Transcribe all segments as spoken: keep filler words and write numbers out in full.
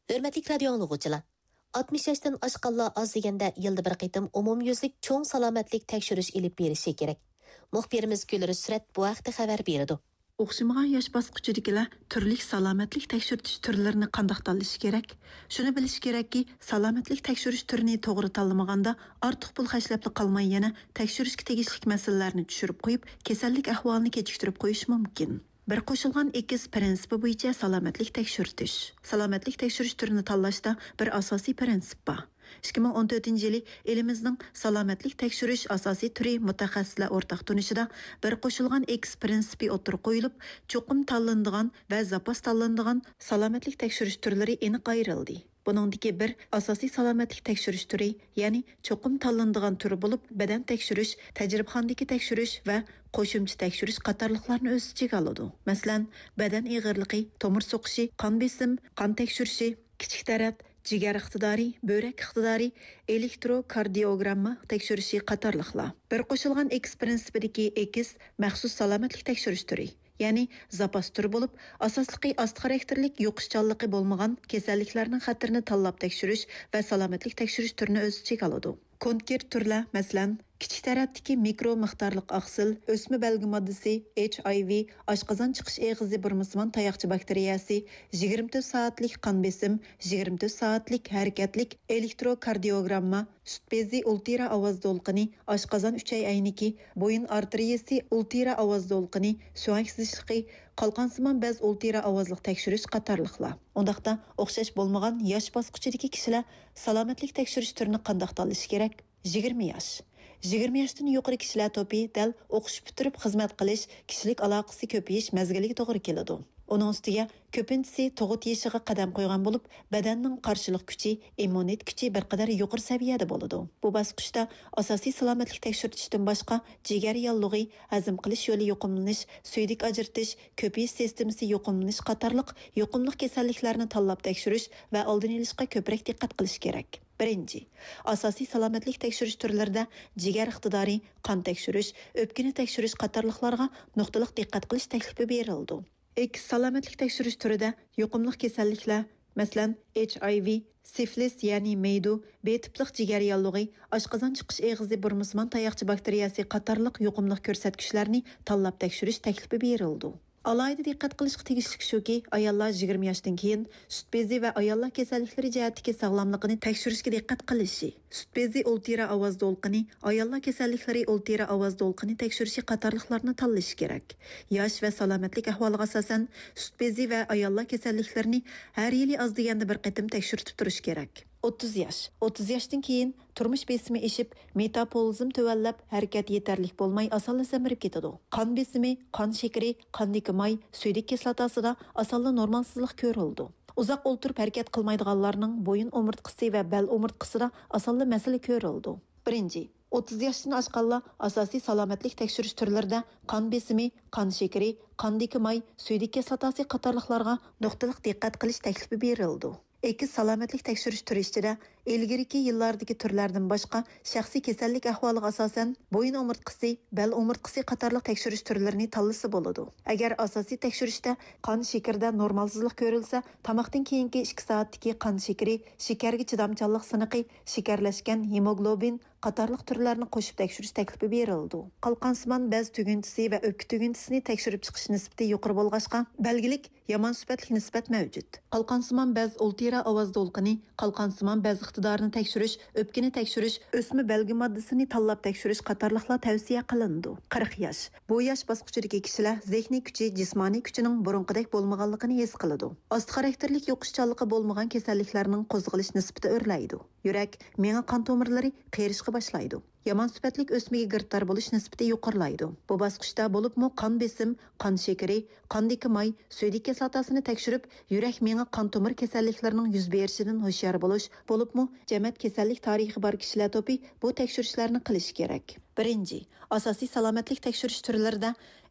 Hürmetlik radio anlıqçılar. altmış yaşdan aşqanlar az degende yılda bir qitim umumyüzlik çoğ salametlik tekşürüş ilip berişi gerek. Muxbirimiz Gülürü Süret bu vaqtda xabar berdi. O'xshamagan yosh bosqichidagilar turli salomatlik tekshirish turlarini qanday tanlash kerak? Shuni bilish kerakki, salomatlik tekshirish turini to'g'ri tanlamaganda ortiq pul xarjlab qolmay yana tekshirishga tegishli masalalarni tushirib qo'yib, kasallik ahvolini kechiktirib qo'yish mumkin. Bir qo'shilgan ekiz prinsipi bo'yicha salomatlik tekshirtish. Salomatlik tekshirish turini tanlashda bir asosiy prinsip bor. ikki ming o'n to'rtinchi yili elimizning salomatlik tekshirish asosiy turi mutaxassislar o'rtaq tunishida bir qo'shilgan X prinsipi o'tirib qo'yilib, cho'qim tanlanadigan va zapas tanlanadigan salomatlik tekshirish turlari aniq ayrildi. Buningdagi bir asosiy salomatlik tekshirish turi, ya'ni cho'qim tanlanadigan turi bo'lib, badan tekshirish, tajribaxonadagi tekshirish va qo'shimcha tekshirish qatorliqlarni o'z ichiga oladi. Masalan, badan og'irligi, tomir soqishi, qon besim, qon tekshirishi, kichik tarat, jigar iqtidori, böbrek iqtidori, elektrokardiogramma tekshirishi qatorliqlar. Bir qo'shilgan X prinsipidagi X maxsus salomatlik tekshirish turi, ya'ni zapas turi bo'lib, asosligi osti xarakterlik yo'qishchanligi bo'lmagan kasalliklarning xatirini tanlab tekshirish va salomatlik tekshirish turini o'z ichiga oladi. Konkret turlar, masalan, kichik taratdagi mikro miqdorliq oqsil, o'sma belgi moddasi, H I V, oshqozon chiqish eg'izi burmasman tayoqchi bakteriyasi, yigirma to'rt soatlik qon besim, yigirma to'rt soatlik harakatlik elektrokardiogramma, sut bezi ultra ovoz to'lqini, oshqozon uchay ayniki, bo'yin arteriyasi ultra ovoz to'lqini, suyak sizishligi, qalqonsimon bez ultra ovozliq tekshirish qatorliqlar. Undaqda o'xshash bo'lmagan yosh bosqichidagi kishilar salomatlik tekshirish turini qanday tanlash kerak? yigirma yosh. yigirma yoshdan yuqori kishilar to'pi dal o'qish bitirib xizmat qilish, kishilik aloqasi ko'payish mazgiliga to'g'ri keladi. Uning ustiga ko'pinchisi tug'ut yeshiga qadam qo'ygan bo'lib, badanning qarshilik kuchi, immunitet kuchi bir qadar yuqori saviyada bo'ladi. Bu bosqichda asosiy salomatlik tekshirishdan boshqa jigar yallig'i, hazm qilish yo'li yuqumlanish, suydik ajratish, ko'payish sistemasi yuqumlanish qatorliq yuqumli kasalliklarni tanlab tekshirish va oldini olishga ko'proq diqqat qilish kerak. Birinchi, asosiy salomatlik tekshirish turlarida jigar iqtidori, qon tekshirish, o'pkani tekshirish qatorliqlarga nuqtaliq diqqat qilish taklifi berildi. X salomatlik tekshirish turida yuqumli kasalliklar, masalan, H I V, siflis ya'ni meydu, B tipliq jigar yallig'i, oshqozon chiqish eg'izi burmasman tayoqchi bakteriyasi qatorliq yuqumli ko'rsatkichlarni tanlab tekshirish taklifi berildi. Alayda diqqat qilishga tegishli shuki, ayollar yigirma yoshdan keyin sut bezi va ayollar kasalliklari jihatdagi sog'lomligini tekshirishga diqqat qilishi, sut bezi ultra ovoz to'lqini, ayollar kasalliklari ultra ovoz to'lqini tekshirishi qatorliqlarni tanlash kerak. Yosh va salomatlik ahvoliga asosan sut bezi va ayollar kasalliklarini har yili oz deganda bir qatim tekshirib turish kerak. o'ttiz yosh. o'ttiz yoshdan keyin turmush besimi eshib, metabolizm tuvallab, harakat yetarlik bo'lmay osonla samirib ketadi. Qon besimi, qon shakari, qondagi may, suydik kislotasida osonla normalsizlik ko'rildi. Uzoq o'ltirib harakat qilmaydiganlarning bo'yin o'mirtqisi va bel o'mirtqisida osonla masala ko'rildi. Birinchi, o'ttiz yoshdan oshganlar asosiy salomatlik tekshirish turlarida qon besimi, qon shakari, qondagi may, suydik kislotasi qatorliqlarga nuqtaliq diqqat qilish taklifi berildi. Ekiz salomatlik tekshirish turi ichida ilgiriki yillardagi turlardan boshqa shaxsiy kasallik ahvoliga asosan bo'yin o'mirtqisi, bel o'mirtqisi qatorliq tekshirish turlarini tanlasa bo'ladi. Agar asosiy tekshirishda qon shakarida normalsizlik ko'rilsa, tomoqdan keyingi ikki soatdagi qon shakari, shakarga chidamchanlik siniqi, shakarlashgan hemoglobin qatorliq turlarni qo'shib tekshirish taklifi berildi. Qalqonsimon bez tugintisi va o'pka tugintisini tekshirib chiqish nisbati yuqori bo'lg'achqa, belgilik yomon sifatli nisbat mavjud. Qalqonsimon bez ultra ovoz to'lqini, qalqonsimon bez iqtidorini tekshirish, o'pkani tekshirish, o'sma belgi moddasini tanlab tekshirish qatorliqlar tavsiya qilindi. qirq yosh. Bu yosh bosqichidagi kishilar zehniy kuchi, jismoniy kuchining burunqidek bo'lmaganligini his qiladi. Osti xarakterlik yo'qishchanligi bo'lmagan kasalliklarning qo'zg'alish nisbati o'rlaydi. Yurak, miya qon tomirlari qerishga boshlaydi. Yomon sifatlik o'smaga girtar bo'lish nisbati yuqorilaydi. Bu bosqichda bo'libmi qon besim, qon shakari, qondagi may, suydik kislotasini tekshirib, yurak miya qon tomir kasalliklarining yuz berishidan hushyor bo'lish, bo'libmi jamiyat kasallik tarixi bor kishilar to'pi bu tekshirishlarni qilish kerak. Birinchi, asosiy salomatlik tekshirish turlarida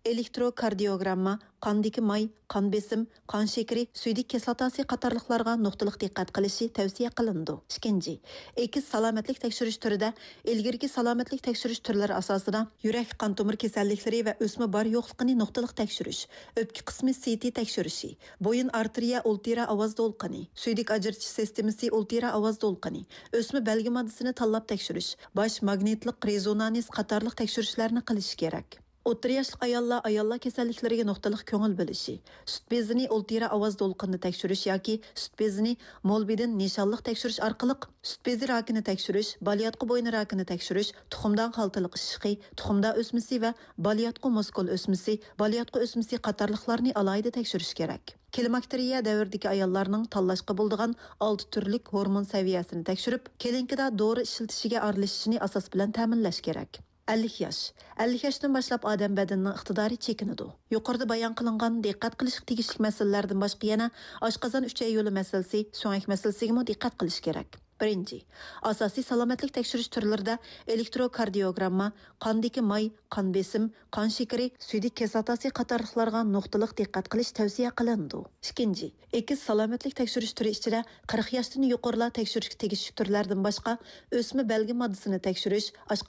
elektrokardiogramma, qandagi may, qon besim, qon shakari, suydik kislotasi qatorliqlarga nuqtaliq diqqat qilishi tavsiya qilindi. Ikkinchi, ekiz salomatlik tekshirish turida ilgirki salomatlik tekshirish turlari asosida yurak qon tomir kasalliklari va o'sma bor yo'qligini nuqtaliq tekshirish, o'pka qismi C T tekshirishi, bo'yin arteriya ultira ovoz to'lqini, suydik ajratish sistemasi ultira ovoz to'lqini, o'sma belgi moddasini tanlab tekshirish, bosh magnitlik rezonans qatorliq tekshirishlarni qilish kerak. O'ttir yoshli ayollar ayollar kasalliklariga nuqtaliq ko'ngil bilishi, sut bezini ultira ovoz to'lqinini tekshirish yoki sut bezini molbidin nishonliq tekshirish orqali sut bezi rakini tekshirish, balyotqi bo'yni rakini tekshirish, tuxumdan xaltaliq ishiqi, tuxumda o'smisi va balyotqi muskul o'smisi, balyotqi o'smisi qatorliqlarni alohida tekshirish kerak. Klimakteriya davridagi ayollarning tanlashga bo'ladigan olti turlik hormon saviyasini tekshirib, kelinkida dori ishlatishiga aralashishini asos bilan ta'minlash kerak. ellik yosh. ellik yoshdan boshlab odam badanining iqtidori chekinadi. Yuqorida bayon qilingan diqqat qilish tegishli masalalardan boshqa yana oshqozon uchay yo'li masalasi, so'ngak masalasiga diqqat qilish kerak. Birinchi, asosiy salomatlik tekshirish turlarida elektrokardiogramma, qondagi may, qon besim, qon shakari, suydik kislotasi qatorliqlarga nuqtaliq diqqat qilish tavsiya qilindi. Ikkinchi, ekiz salomatlik tekshirish turi ichida qirq yoshdan yuqorilar tekshirishga tegishli turlardan boshqa o'sma belgi moddasini tekshirish,